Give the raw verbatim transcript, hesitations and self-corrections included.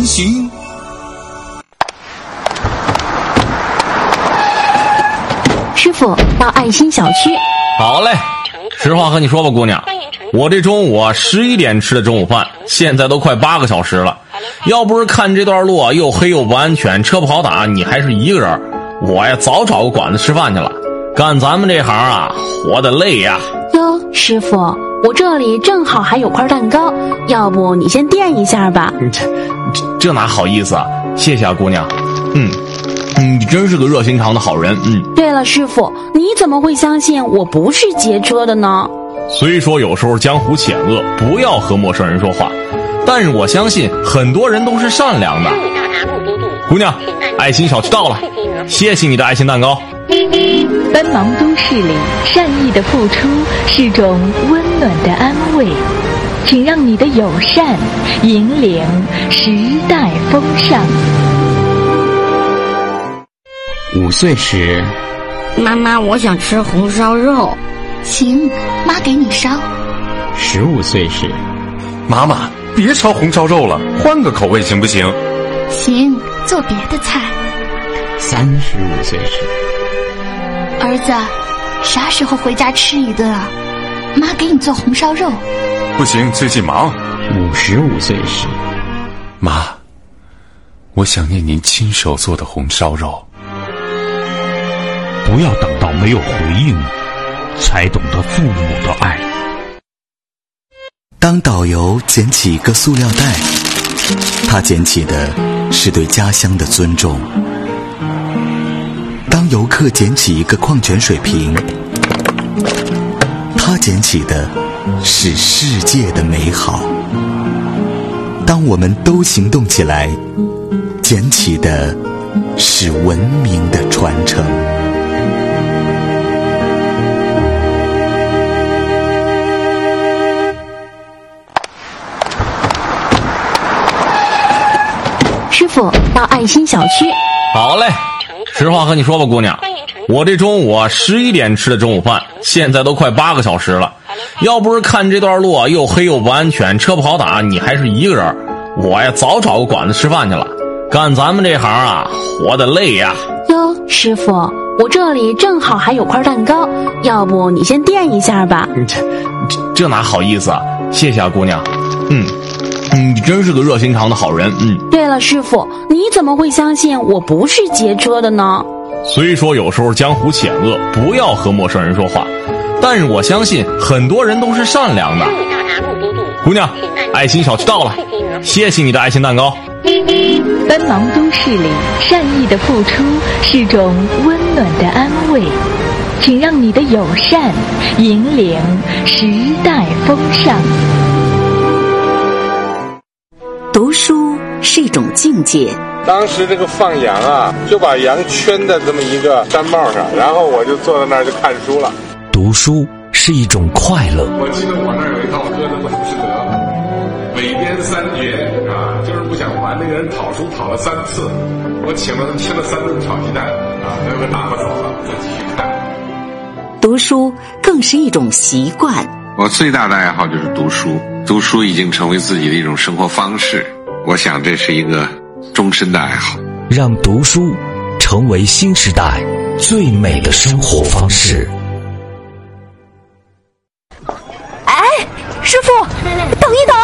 行。 师傅，到爱心小区。 好嘞，实话和你说吧，姑娘，我这中午啊十一点吃的中午饭，现在都快八个小时了。要不是看这段路啊又黑又不安全，车不好打，你还是一个人，我呀早找个馆子吃饭去了。干咱们这行啊，活得累呀。 哟，师傅，我这里正好还有块蛋糕，要不你先垫一下吧。 这这这哪好意思啊，谢谢啊，姑娘。嗯。你真是个热心肠的好人。嗯。 对了，师傅，你怎么会相信我不是劫车的呢？ 虽说有时候江湖险恶，不要和陌生人说话，但是我相信很多人都是善良的。姑娘，爱心小区到了，谢谢你的爱心蛋糕。 奔忙都市里，善意的付出是种温暖的安慰，请让你的友善引领时代风尚。 五岁时， 妈妈，我想吃红烧肉。 行，妈给你烧。 十五岁时， 妈妈，别烧红烧肉了，换个口味行不行？ 行，做别的菜。 三十五岁时， 儿子，啥时候回家吃一顿啊？妈给你做红烧肉。 不行，最近忙。 五十五岁时， 妈，我想念您亲手做的红烧肉。 不要等到没有回应才懂得父母的爱。 当导游捡起一个塑料袋，他捡起的是对家乡的尊重；当游客捡起一个矿泉水瓶，他捡起的是世界的美好。当我们都行动起来，捡起的是文明的传承。 师傅，到爱心小区。 好嘞，实话和你说吧，姑娘，我这中午啊十一点吃的中午饭，现在都快八个小时了。要不是看这段路啊又黑又不安全，车不好打，你还是一个人，我呀早找个馆子吃饭去了。干咱们这行啊，活得累呀。 哟，师傅，我这里正好还有块蛋糕，要不你先垫一下吧。 这这这哪好意思啊，谢谢啊，姑娘。嗯。你真是个热心肠的好人。嗯。 对了，师傅，你怎么会相信我不是劫车的呢？ 虽说有时候江湖险恶，不要和陌生人说话，但是我相信很多人都是善良的。姑娘，爱心小区到了，谢谢你的爱心蛋糕。 奔忙都市里，善意的付出是种温暖的安慰，请让你的友善引领时代风尚。 读书是一种境界。 当时这个放羊啊，就把羊圈在这么一个山帽上，然后我就坐在那儿就看书了。 读书是一种快乐。 我记得我那儿有一套歌的《浮士德》，尾编三绝啊，就是不想还那个人讨书讨了三次，我请了他吃了三顿炒鸡蛋啊，那个打发走了，再继续看。 读书更是一种习惯。 我最大的爱好就是读书，读书已经成为自己的一种生活方式，我想这是一个终身的爱好。 让读书成为新时代最美的生活方式。 哎，师傅，等一等！